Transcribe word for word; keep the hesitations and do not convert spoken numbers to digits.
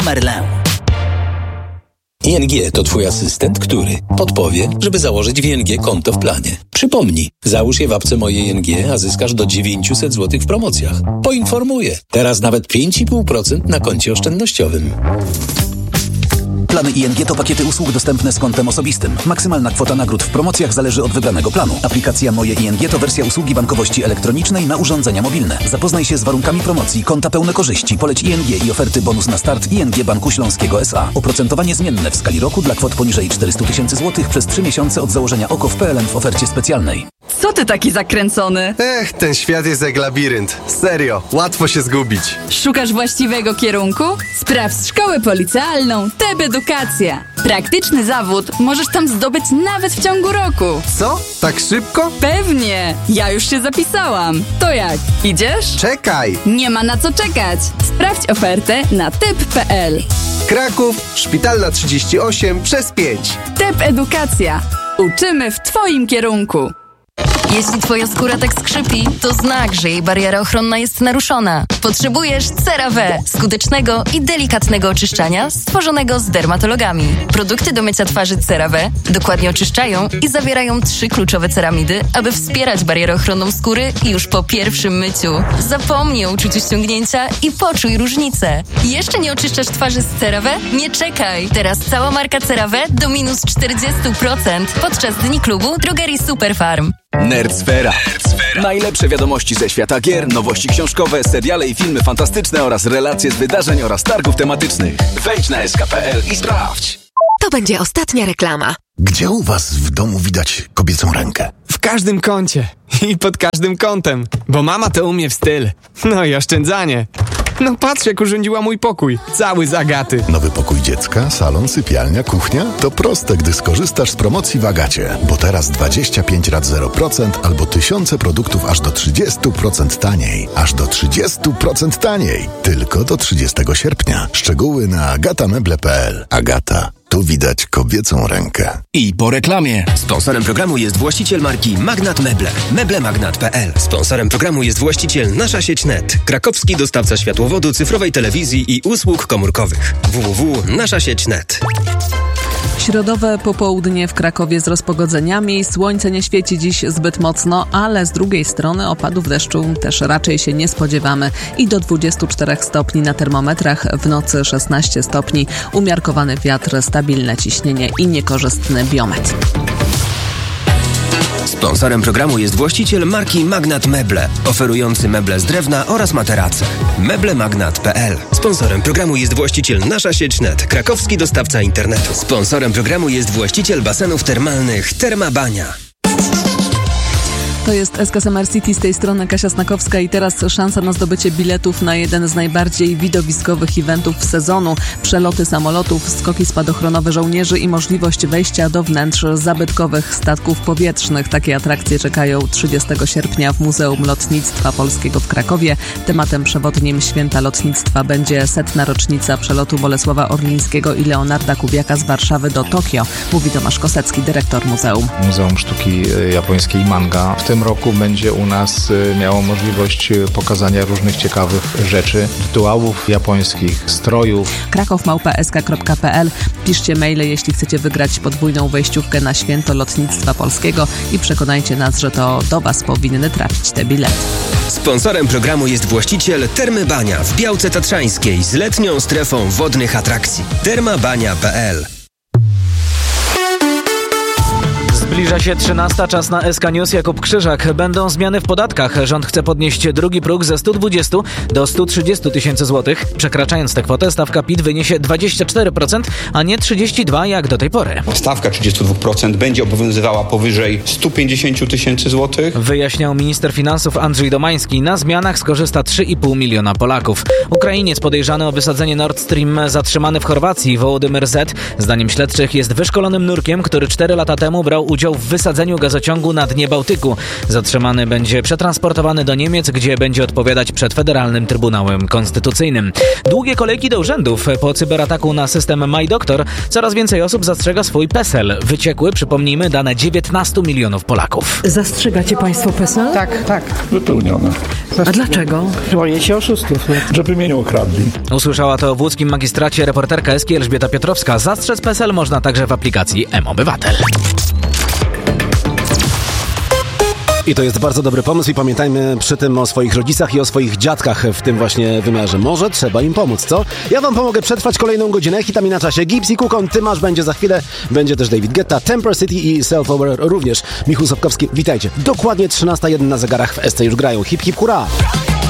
Merlin. I N G to twój asystent, który podpowie, żeby założyć w I N G konto w planie. Przypomnij, załóż je w apce Moje I N G, a zyskasz do dziewięćset złotych w promocjach. Poinformuję, teraz nawet pięć i pół procent na koncie oszczędnościowym. Plany I N G to pakiety usług dostępne z kontem osobistym. Maksymalna kwota nagród w promocjach zależy od wybranego planu. Aplikacja Moje I N G to wersja usługi bankowości elektronicznej na urządzenia mobilne. Zapoznaj się z warunkami promocji, konta pełne korzyści, poleć I N G i oferty bonus na start I N G Banku Śląskiego S A. Oprocentowanie zmienne w skali roku dla kwot poniżej czterysta tysięcy złotych przez trzy miesiące od założenia O K O w P L N w ofercie specjalnej. Co ty taki zakręcony? Ech, ten świat jest jak labirynt. Serio, łatwo się zgubić. Szukasz właściwego kierunku? Sprawdź szkołę policealną T E B Edukacja. Praktyczny zawód możesz tam zdobyć nawet w ciągu roku. Co? Tak szybko? Pewnie! Ja już się zapisałam. To jak? Idziesz? Czekaj! Nie ma na co czekać. Sprawdź ofertę na tep kropka pe el. Kraków, Szpitalna trzydzieści osiem przez pięć. T E B Edukacja. Uczymy w twoim kierunku. Jeśli twoja skóra tak skrzypi, to znak, że jej bariera ochronna jest naruszona. Potrzebujesz CeraVe, skutecznego i delikatnego oczyszczania stworzonego z dermatologami. Produkty do mycia twarzy CeraVe dokładnie oczyszczają i zawierają trzy kluczowe ceramidy, aby wspierać barierę ochronną skóry już po pierwszym myciu. Zapomnij o uczuciu ściągnięcia i poczuj różnicę. Jeszcze nie oczyszczasz twarzy z CeraVe? Nie czekaj! Teraz cała marka CeraVe do minus czterdzieści procent podczas Dni Klubu Drogerii Superfarm. Nerdsfera. Najlepsze wiadomości ze świata gier, nowości książkowe, seriale i filmy fantastyczne oraz relacje z wydarzeń oraz targów tematycznych. Wejdź na es ka kropka pe el i sprawdź. To będzie ostatnia reklama. Gdzie u was w domu widać kobiecą rękę? W każdym kącie i pod każdym kątem, bo mama to umie w styl. No i oszczędzanie. No patrz, jak urządziła mój pokój. Cały z Agaty. Nowy pokój dziecka, salon, sypialnia, kuchnia? To proste, gdy skorzystasz z promocji w Agacie. Bo teraz dwadzieścia pięć rat zero procent albo tysiące produktów aż do trzydzieści procent taniej. Aż do trzydzieści procent taniej. Tylko do trzydziestego sierpnia. Szczegóły na agata meble kropka pe el. Agata. Tu widać kobiecą rękę. I po reklamie. Sponsorem programu jest właściciel marki Magnat Meble. meblemagnat kropka pe el. Sponsorem programu jest właściciel Nasza Sieć Net. Krakowski dostawca światłowodu, cyfrowej telewizji i usług komórkowych. w w w kropka nasza sieć kropka net. Środowe popołudnie w Krakowie z rozpogodzeniami. Słońce nie świeci dziś zbyt mocno, ale z drugiej strony opadów deszczu też raczej się nie spodziewamy. I do dwudziestu czterech stopni na termometrach, w nocy szesnaście stopni. Umiarkowany wiatr, stabilne ciśnienie i niekorzystny biometr. Sponsorem programu jest właściciel marki Magnat Meble, oferujący meble z drewna oraz materace. meblemagnat kropka pe el. Sponsorem programu jest właściciel Nasza Sieć Net, krakowski dostawca internetu. Sponsorem programu jest właściciel basenów termalnych Termabania. To jest S K Summer City, z tej strony Kasia Snakowska i teraz szansa na zdobycie biletów na jeden z najbardziej widowiskowych eventów sezonu. Przeloty samolotów, skoki spadochronowe żołnierzy i możliwość wejścia do wnętrz zabytkowych statków powietrznych. Takie atrakcje czekają trzydziestego sierpnia w Muzeum Lotnictwa Polskiego w Krakowie. Tematem przewodnim Święta Lotnictwa będzie setna rocznica przelotu Bolesława Orlińskiego i Leonarda Kubiaka z Warszawy do Tokio, mówi Tomasz Kosecki, dyrektor muzeum. Muzeum Sztuki Japońskiej Manga w tym roku będzie u nas miało możliwość pokazania różnych ciekawych rzeczy, rytuałów japońskich, strojów. kraków małpa s k kropka pe el. Piszcie maile, jeśli chcecie wygrać podwójną wejściówkę na Święto Lotnictwa Polskiego i przekonajcie nas, że to do was powinny trafić te bilety. Sponsorem programu jest właściciel Termy Bania w Białce Tatrzańskiej z letnią strefą wodnych atrakcji. termabania kropka pe el. Zbliża się trzynasta, czas na S K News. Jakub Krzyżak. Będą zmiany w podatkach. Rząd chce podnieść drugi próg ze stu dwudziestu do stu trzydziestu tysięcy złotych. Przekraczając tę kwotę, stawka P I T wyniesie dwadzieścia cztery procent, a nie trzydzieści dwa procent jak do tej pory. Stawka trzydzieści dwa procent będzie obowiązywała powyżej stu pięćdziesięciu tysięcy złotych. Wyjaśniał minister finansów Andrzej Domański. Na zmianach skorzysta trzy i pół miliona Polaków. Ukrainiec podejrzany o wysadzenie Nord Stream zatrzymany w Chorwacji, Wołodymyr Z. Zdaniem śledczych jest wyszkolonym nurkiem, który cztery lata temu brał udział udział w wysadzeniu gazociągu na dnie Bałtyku. Zatrzymany będzie przetransportowany do Niemiec, gdzie będzie odpowiadać przed Federalnym Trybunałem Konstytucyjnym. Długie kolejki do urzędów. Po cyberataku na system MyDoktor coraz więcej osób zastrzega swój PESEL. Wyciekły, przypomnijmy, dane dziewiętnastu milionów Polaków. Zastrzegacie państwo PESEL? Tak, tak. Wypełnione. A dlaczego? Boję się oszustów. Żeby mnie nie okradli. Usłyszała to w łódzkim magistracie reporterka Eski Elżbieta Piotrowska. Zastrzec PESEL można także w aplikacji M-Obywatel. I to jest bardzo dobry pomysł i pamiętajmy przy tym o swoich rodzicach i o swoich dziadkach w tym właśnie wymiarze. Może trzeba im pomóc, co? Ja wam pomogę przetrwać kolejną godzinę. Hitami na czasie Gipsy, Kukon, Tymasz będzie za chwilę. Będzie też David Guetta, Temper City i Self-Over również. Michał Sapkowski, witajcie. Dokładnie trzynasta jeden na zegarach w S C już grają. Hip, hip, hurra!